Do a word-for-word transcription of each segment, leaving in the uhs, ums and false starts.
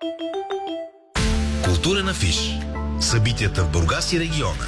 Културен афиш. Събитията в Бургас и региона.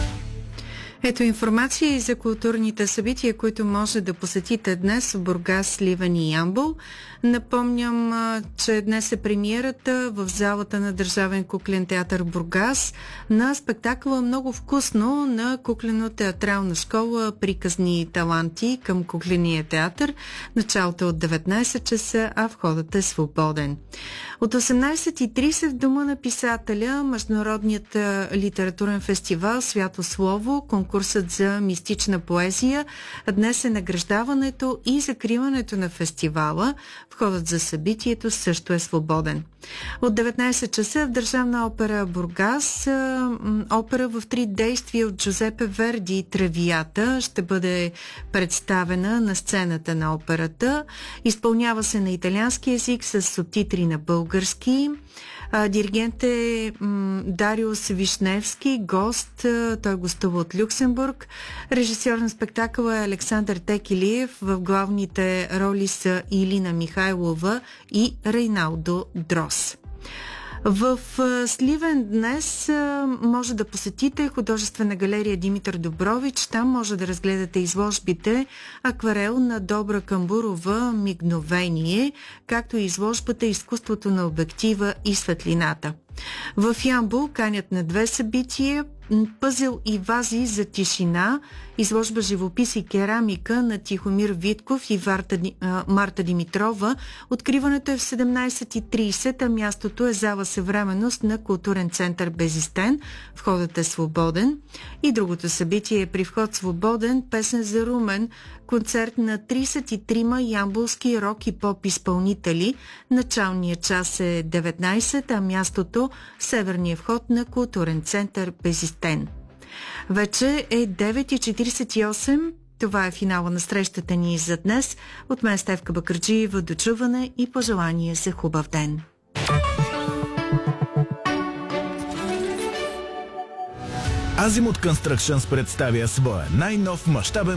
Ето информация и за културните събития, които може да посетите днес в Бургас, Сливен и Ямбол. Напомням, че днес е премиерата в залата на Държавен куклен театър Бургас на спектакъла "Много вкусно" на куклено-театрална школа "Приказни таланти" към кукления театър. Началото от деветнайсет часа, а входът е свободен. От осемнайсет и трийсет в Дома на писателя Международният литературен фестивал "Свято слово", конкурсът за мистична поезия. Днес е награждаването и закриването на фестивала. Входът за събитието също е свободен. От деветнайсет часа в Държавна опера Бургас опера в три действия от Джузепе Верди "Травията" ще бъде представена на сцената на операта. Изпълнява се на италиански език с субтитри на български. Диригент е м, Дариус Вишневски, гост. Той гостува от Люксембург. Режисьор на спектакъла е Александър Текелиев. В главните роли са Илина Михайлова и Рейналдо Дрос. В Сливен днес може да посетите художествена галерия Димитър Добрович. Там може да разгледате изложбите "Акварел" на Добра Камбурова "Мигновение", както и изложбата "Изкуството на обектива и светлината". В Ямбол канят на две събития: "Пъзел и вази за тишина", изложба "Живопис и керамика" на Тихомир Витков и Варта, Марта Димитрова. Откриването е в седемнайсет и трийсет, а мястото е зала "Съвременност" на културен център "Безистен". Входът е свободен. И другото събитие е при вход свободен "Песен за Румен", концерт на трийсет и трима ямболски рок и поп изпълнители. Началният час е деветнайсет, а мястото — северния вход на културен център "Безистен". Вече е девет и четирийсет и осем. Това е финала на срещата ни за днес. От мен Стефка Бакърджиева, до чуване и пожелание за хубав ден. Азимут Constructions представя своя най-нов мащабен